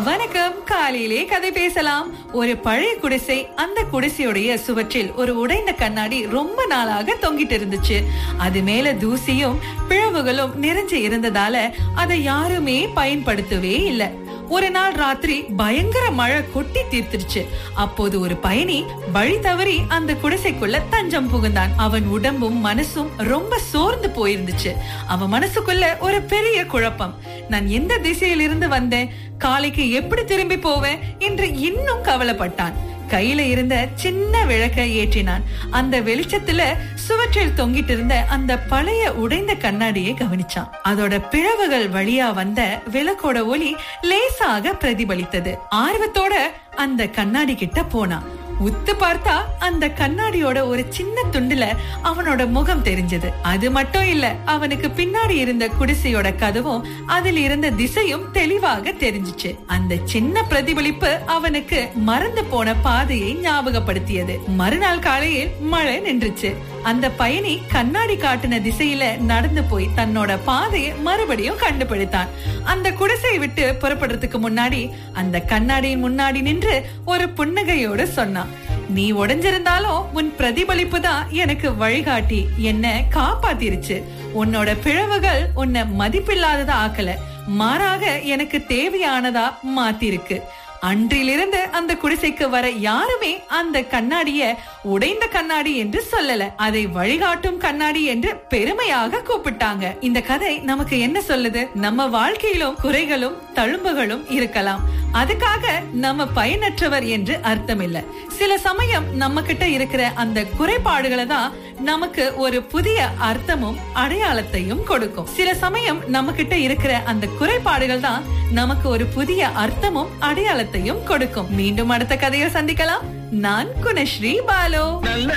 வணக்கம். காலையிலே கதை பேசலாம். ஒரு பழைய குடிசை. அந்த குடிசையுடைய சுவற்றில் ஒரு உடைந்த கண்ணாடி ரொம்ப நாளாக தொங்கிட்டு இருந்துச்சு. அது மேல தூசியும் பிளவுகளும் நிறைஞ்சு இருந்ததால அதை யாருமே பயன்படுத்தவே இல்லை. ஒரு நாள் ராத்திரி பயங்கர மழை கொட்டி தீர்த்துருச்சு. அப்போது ஒரு பயணி வழி தவறி அந்த குடிசைக்குள்ள தஞ்சம் புகுந்தான். அவன் உடம்பும் மனசும் ரொம்ப சோர்ந்து போயிருந்துச்சு. அவன் மனசுக்குள்ள ஒரு பெரிய குழப்பம். நான் எந்த திசையில் இருந்து வந்தேன், காலைக்கு எப்படி திரும்பி போவேன் என்று இன்னும் கவலைப்பட்டான். கையில இருந்த சின்ன விளக்கை ஏற்றினான். அந்த வெளிச்சத்துல சுவற்றில் தொங்கிட்டு இருந்த அந்த பழைய உடைந்த கண்ணாடியை கவனிச்சான். அதோட பிளவுகள் வழியா வந்த விளக்கோட ஒளி லேசாக பிரதிபலித்தது. ஆர்வத்தோட அந்த கண்ணாடி கிட்ட போனான். உத்து பார்த்தா அந்த கண்ணாடியோட ஒரு சின்ன துண்டுல அவனோட முகம் தெரிஞ்சது. அது மட்டும் இல்ல, அவனுக்கு பின்னாடி இருந்த குடிசையோட கதவும் அதில் இருந்த திசையும் தெளிவாக தெரிஞ்சிச்சு. அந்த சின்ன பிரதிபலிப்பு அவனுக்கு மறந்து போன பாதையை ஞாபகப்படுத்தியது. மறுநாள் காலையில் மழை நின்றுச்சு. அந்த பயணி கண்ணாடி காட்டின திசையில நடந்து போய் தன்னோட பாதையை மறுபடியும் கண்டுபிடித்தான். அந்த குடிசையை விட்டு புறப்படுறதுக்கு முன்னாடி அந்த கண்ணாடியின் முன்னாடி நின்று ஒரு புன்னகையோடு சொன்னான், நீ உடைஞ்சிருந்தாலும் உன் பிரதிபலிப்பு தான் எனக்கு வழிகாட்டி என்ன காப்பாத்திருச்சு. உன்னோட பிளவுகள் உன்னை மதிப்பில்லாததா ஆக்கல, மாறாக எனக்கு தேவையானதா மாத்திருக்கு. அன்றிலிருந்து அந்த குடிசைக்கு வர யாருமே அந்த கண்ணாடிய உடைந்த கண்ணாடி என்று சொல்லல, அதை வழிகாட்டும் கண்ணாடி என்று பெருமையாக கூப்பிட்டாங்க. இந்த கதை நமக்கு என்ன சொல்லுது? நம்ம வாழ்க்கையிலும் குறைகளும் தழும்புகளும் இருக்கலாம். அதுக்காக நம்ம பயனற்றவர் என்று அர்த்தம் இல்ல. சில சமயம் நம்ம கிட்ட இருக்கிற அந்த குறைபாடுகளை தான் நமக்கு ஒரு புதிய அர்த்தமும் அடையாளத்தையும் கொடுக்கும். சில சமயம் நம்ம கிட்ட இருக்கிற அந்த குறைபாடுகள் தான் நமக்கு ஒரு புதிய அர்த்தமும் அடையாளத்தையும் கொடுக்கும். மீண்டும் அடுத்த கதையை சந்திக்கலாம். நான் குணஸ்ரீ பாலு.